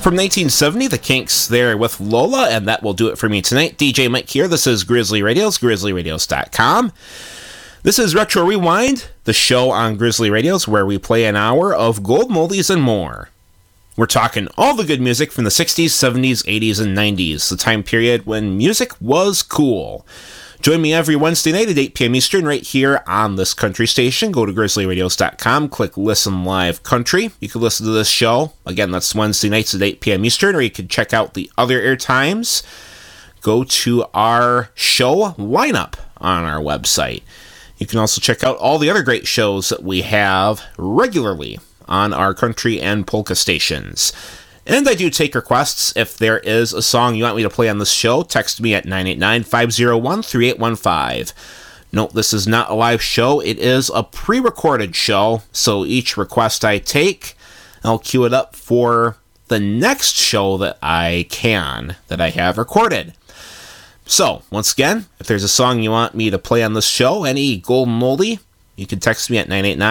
From 1970, the Kinks there with Lola, and that will do it for me tonight. DJ Mike here. This is Grizzly Radios, grizzlyradios.com. This is Retro Rewind, the show on Grizzly Radios where we play an hour of gold moldies and more. We're talking all the good music from the 60s, 70s, 80s, and 90s, the time period when music was cool. Join me every Wednesday night at 8 p.m. Eastern right here on this country station. Go to grizzlyradios.com, click Listen Live Country. You can listen to this show. Again, that's Wednesday nights at 8 p.m. Eastern, or you can check out the other air times. Go to our show lineup on our website. You can also check out all the other great shows that we have regularly on our country and polka stations. And I do take requests. If there is a song you want me to play on this show, text me at 989-501-3815. Note, this is not a live show. It is a pre-recorded show, so each request I take, I'll queue it up for the next show that I have recorded. So, once again, if there's a song you want me to play on this show, any golden oldie, you can text me at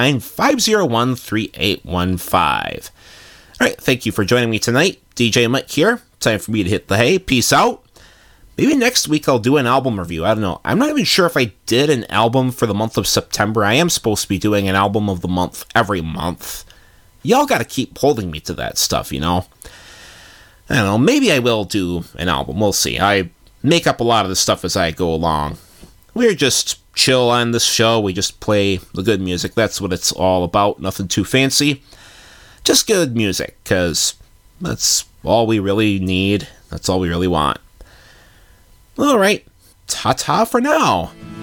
989-501-3815. All right, thank you for joining me tonight. DJ Mike here. Time for me to hit the hay. Peace out. Maybe next week I'll do an album review. I don't know. I'm not even sure if I did an album for the month of September. I am supposed to be doing an album of the month every month. Y'all got to keep holding me to that stuff, you know? I don't know. Maybe I will do an album. We'll see. I make up a lot of this stuff as I go along. We're just chill on this show. We just play the good music. That's what it's all about. Nothing too fancy. Just good music, because that's all we really need. That's all we really want. All right. Ta-ta for now.